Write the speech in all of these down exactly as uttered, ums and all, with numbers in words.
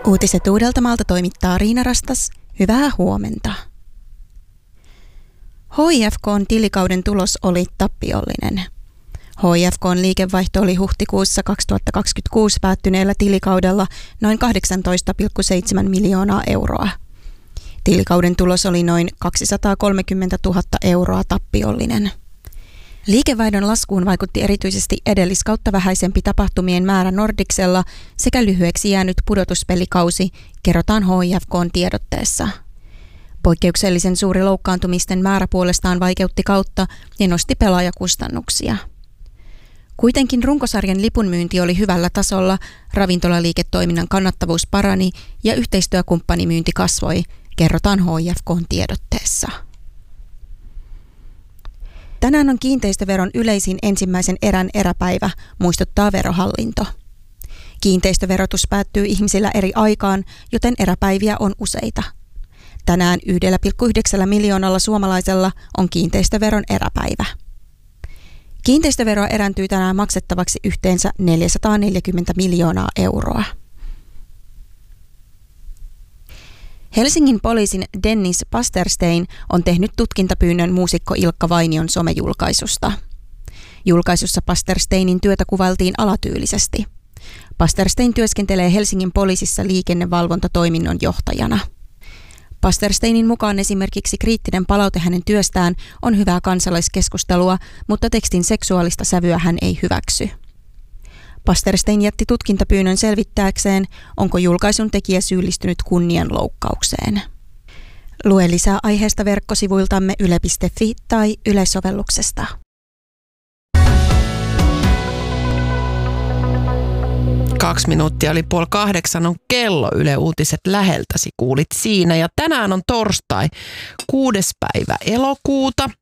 Uutiset Uudeltamaalta toimittaa Riina Rastas. Hyvää huomenta. H I F K:n tilikauden tulos oli tappiollinen. H I F K:n liikevaihto oli huhtikuussa kaksituhattakaksikymmentäkuusi päättyneellä tilikaudella noin kahdeksantoista pilkku seitsemän miljoonaa euroa. Tilikauden tulos oli noin kaksisataakolmekymmentätuhatta euroa tappiollinen. Liikevaihdon laskuun vaikutti erityisesti edelliskautta vähäisempi tapahtumien määrä Nordicsella sekä lyhyeksi jäänyt pudotuspelikausi, kerrotaan H I F K:n tiedotteessa. Poikkeuksellisen suuri loukkaantumisten määrä puolestaan vaikeutti kautta ja nosti pelaajakustannuksia. Kuitenkin runkosarjan lipunmyynti oli hyvällä tasolla, ravintolaliiketoiminnan kannattavuus parani ja yhteistyökumppanimyynti kasvoi, kerrotaan H I F K:n tiedotteessa. Tänään on kiinteistöveron yleisin ensimmäisen erän eräpäivä, muistuttaa Verohallinto. Kiinteistöverotus päättyy ihmisillä eri aikaan, joten eräpäiviä on useita. Tänään yksi pilkku yhdeksän miljoonalla suomalaisella on kiinteistöveron eräpäivä. Kiinteistöveroa erääntyy tänään maksettavaksi yhteensä neljäsataaneljäkymmentä miljoonaa euroa. Helsingin poliisin Dennis Pasterstein on tehnyt tutkintapyynnön muusikko Ilkka Vainion somejulkaisusta. Julkaisussa Pastersteinin työtä kuvailtiin alatyylisesti. Pasterstein työskentelee Helsingin poliisissa liikennevalvontatoiminnon johtajana. Pastersteinin mukaan esimerkiksi kriittinen palaute hänen työstään on hyvää kansalaiskeskustelua, mutta tekstin seksuaalista sävyä hän ei hyväksy. Pasterstein jätti tutkintapyynnön selvittääkseen, onko julkaisun tekijä syyllistynyt kunnianloukkaukseen. Lue lisää aiheesta verkkosivuiltamme yle piste fi tai Yle-sovelluksesta. Kaksi minuuttia oli puoli kahdeksan on kello. Yle Uutiset läheltäsi kuulit siinä. Ja tänään on torstai, kuudes päivä elokuuta.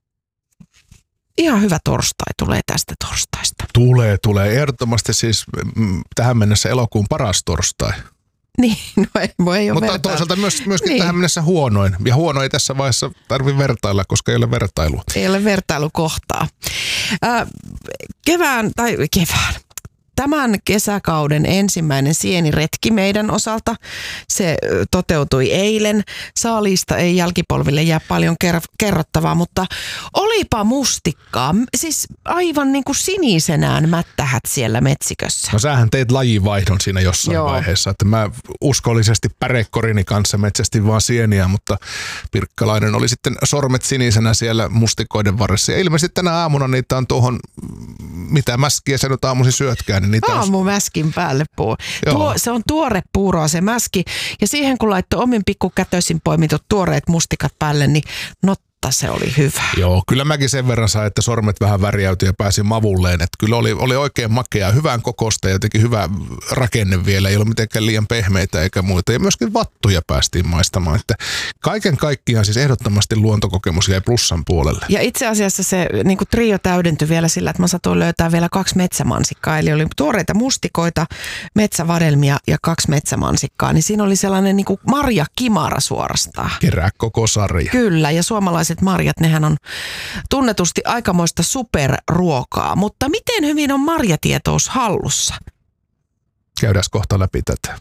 Ihan hyvä torstai tulee tästä torstaista. Tulee, tulee. Ehdottomasti siis mm, tähän mennessä elokuun paras torstai. Niin, no ei voi ei ole Mutta vertailla. toisaalta myös, myöskin Niin. tähän mennessä huonoin. Ja huono ei tässä vaiheessa tarvitse vertailla, koska ei ole vertailua. Ei ole vertailukohtaa. Äh, kevään, tai kevään. Tämän kesäkauden ensimmäinen sieniretki meidän osalta, se ö, toteutui eilen. Saaliista ei jälkipolville jää paljon ker- kerrottavaa, mutta olipa mustikkaa. Siis aivan niin kuin sinisenään mättähät siellä metsikössä. No sähän teit lajivaihdon siinä jossain Joo. vaiheessa, että mä uskollisesti pärekorini kanssa metsästin vaan sieniä, mutta Pirkkalainen oli sitten sormet sinisenä siellä mustikoiden varressa. Ja ilmeisesti tänä aamuna niitä on tuohon, mitä mäskiä sä nyt aamuisin syötkään, niin niitä on... Aamu mäskin päälle puu. Tuo, se on tuore puuroa se mäski ja siihen kun laittoi omin pikkukätöisin poimitut tuoreet mustikat päälle, niin notta se oli hyvä. Joo, kyllä mäkin sen verran sain, että sormet vähän värjäytyi ja pääsin mavulleen. Että kyllä oli, oli oikein makea, hyvän kokosta ja jotenkin hyvä rakenne vielä. Ei ollut mitenkään liian pehmeitä eikä muita. Ja myöskin vattuja päästiin maistamaan. Että kaiken kaikkiaan siis ehdottomasti luontokokemus jäi plussan puolelle. Ja itse asiassa se niin kuin trio täydentyi vielä sillä, että mä satuin löytää vielä kaksi metsämansikkaa. Eli oli tuoreita mustikoita, metsävadelmia ja kaksi metsämansikkaa. Niin siinä oli sellainen niin kuin marjakimara suorastaan. Kerää koko sarja. Kyllä, ja suomalaiset marjat, nehän on tunnetusti aikamoista superruokaa. Mutta miten hyvin on marjatietous hallussa? Käydään kohta läpi tätä.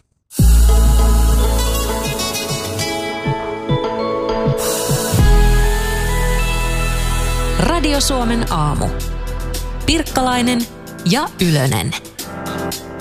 Radio Suomen aamu. Pirkkalainen ja Ylönen.